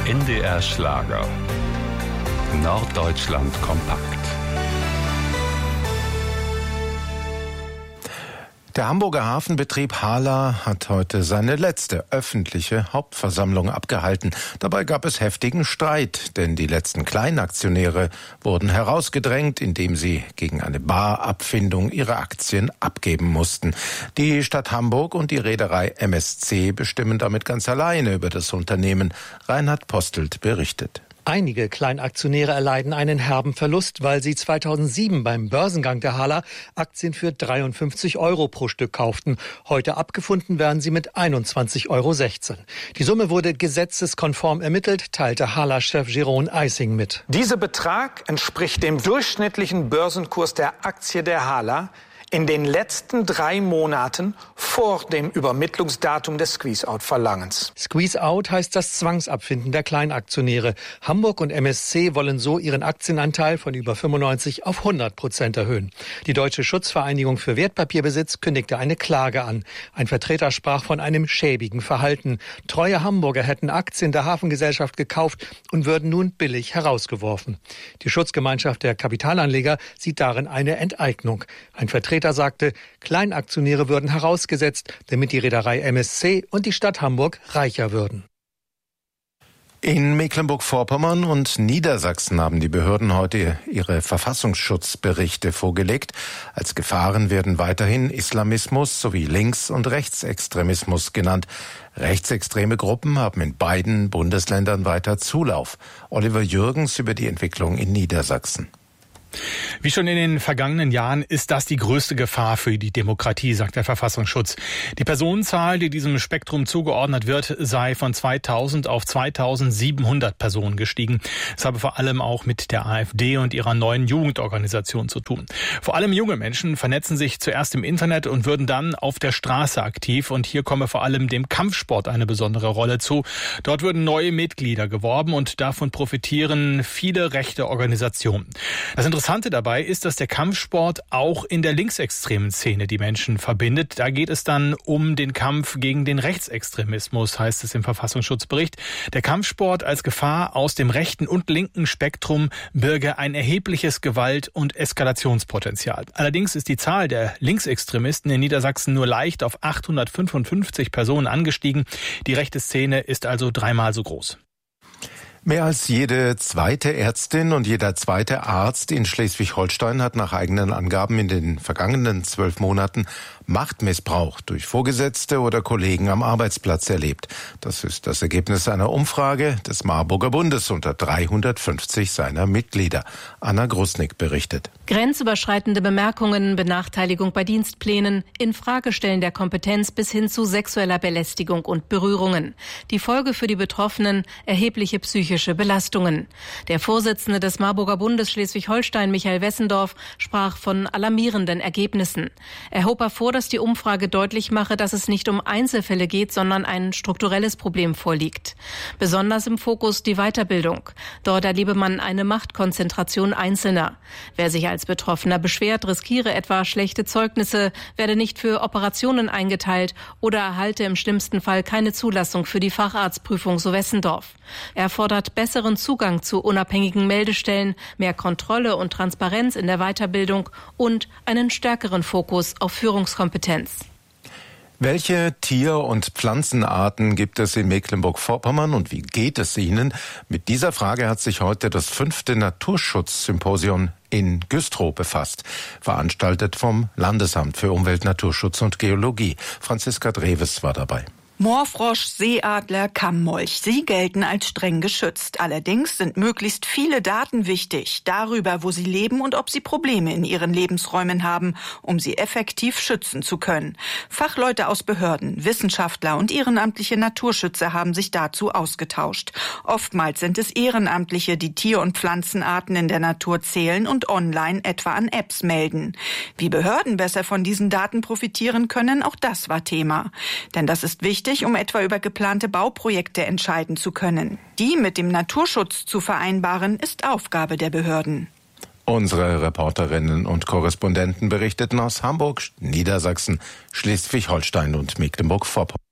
NDR Schlager. Norddeutschland kompakt. Der Hamburger Hafenbetrieb HHLA hat heute seine letzte öffentliche Hauptversammlung abgehalten. Dabei gab es heftigen Streit, denn die letzten Kleinaktionäre wurden herausgedrängt, indem sie gegen eine Barabfindung ihre Aktien abgeben mussten. Die Stadt Hamburg und die Reederei MSC bestimmen damit ganz alleine über das Unternehmen. Reinhard Postelt berichtet. Einige Kleinaktionäre erleiden einen herben Verlust, weil sie 2007 beim Börsengang der HHLA Aktien für 53 € pro Stück kauften. Heute abgefunden werden sie mit 21,16 €. Die Summe wurde gesetzeskonform ermittelt, teilte HHLA-Chef Jeroen Eising mit. Dieser Betrag entspricht dem durchschnittlichen Börsenkurs der Aktie der HHLA in den letzten 3 Monaten vor dem Übermittlungsdatum des Squeeze-Out-Verlangens. Squeeze-Out heißt das Zwangsabfinden der Kleinaktionäre. Hamburg und MSC wollen so ihren Aktienanteil von über 95 auf 100% erhöhen. Die Deutsche Schutzvereinigung für Wertpapierbesitz kündigte eine Klage an. Ein Vertreter sprach von einem schäbigen Verhalten. Treue Hamburger hätten Aktien der Hafengesellschaft gekauft und würden nun billig herausgeworfen. Die Schutzgemeinschaft der Kapitalanleger sieht darin eine Enteignung. Ein Vertreter sagte, Kleinaktionäre würden herausgesetzt, damit die Reederei MSC und die Stadt Hamburg reicher würden. In Mecklenburg-Vorpommern und Niedersachsen haben die Behörden heute ihre Verfassungsschutzberichte vorgelegt. Als Gefahren werden weiterhin Islamismus sowie Links- und Rechtsextremismus genannt. Rechtsextreme Gruppen haben in beiden Bundesländern weiter Zulauf. Oliver Jürgens über die Entwicklung in Niedersachsen. Wie schon in den vergangenen Jahren ist das die größte Gefahr für die Demokratie, sagt der Verfassungsschutz. Die Personenzahl, die diesem Spektrum zugeordnet wird, sei von 2000 auf 2700 Personen gestiegen. Das habe vor allem auch mit der AfD und ihrer neuen Jugendorganisation zu tun. Vor allem junge Menschen vernetzen sich zuerst im Internet und würden dann auf der Straße aktiv. Und hier komme vor allem dem Kampfsport eine besondere Rolle zu. Dort würden neue Mitglieder geworben und davon profitieren viele rechte Organisationen. Das Interessante dabei ist, dass der Kampfsport auch in der linksextremen Szene die Menschen verbindet. Da geht es dann um den Kampf gegen den Rechtsextremismus, heißt es im Verfassungsschutzbericht. Der Kampfsport als Gefahr aus dem rechten und linken Spektrum birge ein erhebliches Gewalt- und Eskalationspotenzial. Allerdings ist die Zahl der Linksextremisten in Niedersachsen nur leicht auf 855 Personen angestiegen. Die rechte Szene ist also 3-mal so groß. Mehr als jede zweite Ärztin und jeder zweite Arzt in Schleswig-Holstein hat nach eigenen Angaben in den vergangenen 12 Monaten Machtmissbrauch durch Vorgesetzte oder Kollegen am Arbeitsplatz erlebt. Das ist das Ergebnis einer Umfrage des Marburger Bundes unter 350 seiner Mitglieder. Anna Grusnick berichtet. Grenzüberschreitende Bemerkungen, Benachteiligung bei Dienstplänen, Infragestellen der Kompetenz bis hin zu sexueller Belästigung und Berührungen. Die Folge für die Betroffenen: erhebliche psychische Belastungen. Der Vorsitzende des Marburger Bundes Schleswig-Holstein, Michael Wessendorf, sprach von alarmierenden Ergebnissen. Er hob hervor, dass die Umfrage deutlich mache, dass es nicht um Einzelfälle geht, sondern ein strukturelles Problem vorliegt. Besonders im Fokus die Weiterbildung. Dort erlebe man eine Machtkonzentration Einzelner. Wer sich als Betroffener beschwert, riskiere etwa schlechte Zeugnisse, werde nicht für Operationen eingeteilt oder erhalte im schlimmsten Fall keine Zulassung für die Facharztprüfung, so Wessendorf. Er fordert besseren Zugang zu unabhängigen Meldestellen, mehr Kontrolle und Transparenz in der Weiterbildung und einen stärkeren Fokus auf Führungskompetenz. Welche Tier- und Pflanzenarten gibt es in Mecklenburg-Vorpommern und wie geht es ihnen? Mit dieser Frage hat sich heute das 5. Naturschutzsymposium in Güstrow befasst, veranstaltet vom Landesamt für Umwelt, Naturschutz und Geologie. Franziska Dreves war dabei. Moorfrosch, Seeadler, Kammmolch, sie gelten als streng geschützt. Allerdings sind möglichst viele Daten wichtig, darüber, wo sie leben und ob sie Probleme in ihren Lebensräumen haben, um sie effektiv schützen zu können. Fachleute aus Behörden, Wissenschaftler und ehrenamtliche Naturschützer haben sich dazu ausgetauscht. Oftmals sind es Ehrenamtliche, die Tier- und Pflanzenarten in der Natur zählen und online etwa an Apps melden. Wie Behörden besser von diesen Daten profitieren können, auch das war Thema. Denn das ist wichtig, um etwa über geplante Bauprojekte entscheiden zu können. Die mit dem Naturschutz zu vereinbaren, ist Aufgabe der Behörden. Unsere Reporterinnen und Korrespondenten berichteten aus Hamburg, Niedersachsen, Schleswig-Holstein und Mecklenburg-Vorpommern.